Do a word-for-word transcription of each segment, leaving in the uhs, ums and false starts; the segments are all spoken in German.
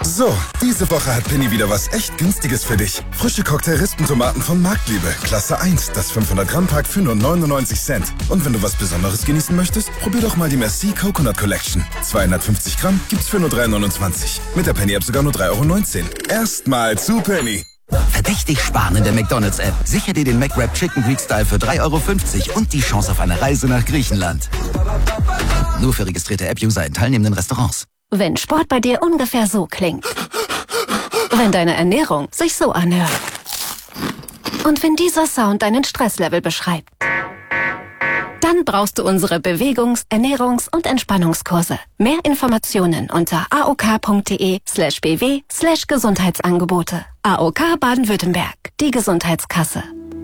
So, diese Woche hat Penny wieder was echt Günstiges für dich. Frische Cocktail-Rispentomaten von Marktliebe. Klasse eins, das fünfhundert Gramm Pack für nur neunundneunzig Cent. Und wenn du was Besonderes genießen möchtest, probier doch mal die Merci Coconut Collection. zweihundertfünfzig Gramm gibt's für nur drei neunundzwanzig. Mit der Penny-App sogar nur drei Euro neunzehn. Erstmal zu Penny. Verdächtig sparen in der McDonald's-App. Sicher dir den McWrap Chicken Greek Style für drei Euro fünfzig und die Chance auf eine Reise nach Griechenland. Nur für registrierte App-User in teilnehmenden Restaurants. Wenn Sport bei dir ungefähr so klingt. Wenn deine Ernährung sich so anhört. Und wenn dieser Sound deinen Stresslevel beschreibt. Dann brauchst du unsere Bewegungs-, Ernährungs- und Entspannungskurse. Mehr Informationen unter aok.de slash bw slash Gesundheitsangebote. A O K Baden-Württemberg, die Gesundheitskasse.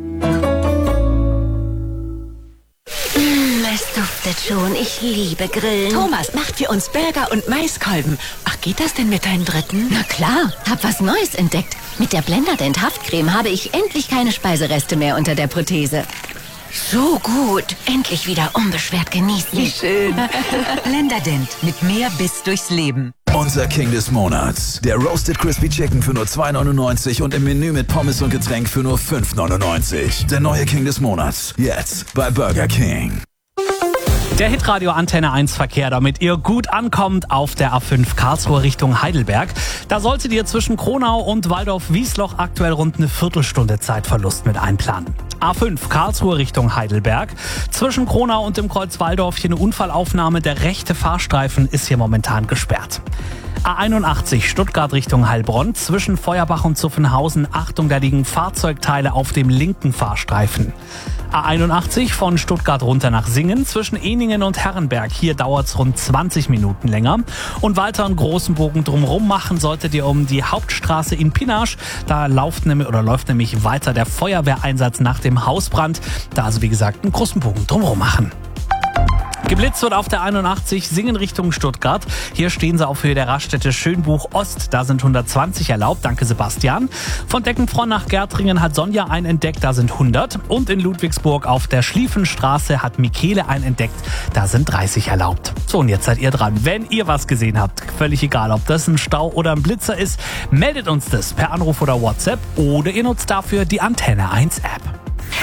Es duftet schon. Ich liebe Grillen. Thomas, macht für uns Burger und Maiskolben. Ach, geht das denn mit deinen Dritten? Na klar, hab was Neues entdeckt. Mit der Blenderdent Haftcreme habe ich endlich keine Speisereste mehr unter der Prothese. So gut. Endlich wieder unbeschwert genießen. Wie schön. Blenderdent mit mehr Biss durchs Leben. Unser King des Monats. Der Roasted Crispy Chicken für nur zwei neunundneunzig und im Menü mit Pommes und Getränk für nur fünf neunundneunzig. Der neue King des Monats. Jetzt bei Burger King. Der Hitradio Antenne eins Verkehr, damit ihr gut ankommt auf der A fünf Karlsruhe Richtung Heidelberg. Da solltet ihr zwischen Kronau und Waldorf-Wiesloch aktuell rund eine Viertelstunde Zeitverlust mit einplanen. A fünf Karlsruhe Richtung Heidelberg. Zwischen Kronau und dem Kreuz Walldorf hier eine Unfallaufnahme. Der rechte Fahrstreifen ist hier momentan gesperrt. A einundachtzig Stuttgart Richtung Heilbronn. Zwischen Feuerbach und Zuffenhausen. Achtung, da liegen Fahrzeugteile auf dem linken Fahrstreifen. A einundachtzig von Stuttgart runter nach Singen. Zwischen Ehningen und Herrenberg. Hier dauert's rund zwanzig Minuten länger. Und weiter einen großen Bogen drumherum machen solltet ihr um die Hauptstraße in Pinage. Da läuft nämlich, oder läuft nämlich weiter der Feuerwehreinsatz nach dem Hausbrand. Da also wie gesagt einen großen Bogen drumherum machen. Geblitzt wird auf der einundachtzig Singen Richtung Stuttgart. Hier stehen sie auf Höhe der Raststätte Schönbuch Ost. Da sind hundertzwanzig erlaubt. Danke, Sebastian. Von Deckenfron nach Gärtringen hat Sonja einen entdeckt. Da sind hundert. Und in Ludwigsburg auf der Schlieffenstraße hat Michele einen entdeckt. Da sind dreißig erlaubt. So, und jetzt seid ihr dran. Wenn ihr was gesehen habt, völlig egal, ob das ein Stau oder ein Blitzer ist, meldet uns das per Anruf oder WhatsApp oder ihr nutzt dafür die Antenne eins App.